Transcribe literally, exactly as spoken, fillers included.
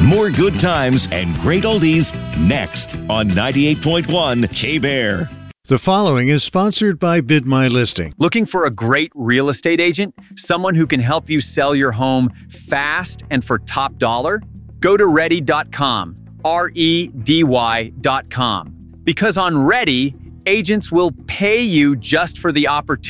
More good times and great oldies next on ninety-eight point one K-Bear. The following is sponsored by Bid My Listing. Looking for a great real estate agent? Someone who can help you sell your home fast and for top dollar? Go to ready dot com, R E D Y dot com. Because on Ready, agents will pay you just for the opportunity